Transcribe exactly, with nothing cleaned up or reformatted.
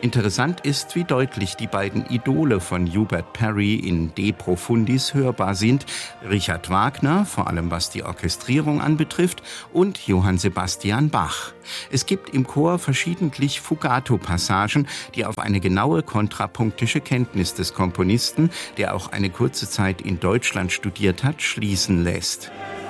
Interessant ist, wie deutlich die beiden Idole von Hubert Parry in De Profundis hörbar sind. Richard Wagner, vor allem was die Orchestrierung anbetrifft, und Johann Sebastian Bach. Es gibt im Chor verschiedentlich Fugato-Passagen, die auf eine genaue kontrapunktische Kenntnis des Komponisten, der auch eine kurze Zeit in Deutschland studiert hat, schließen lässt.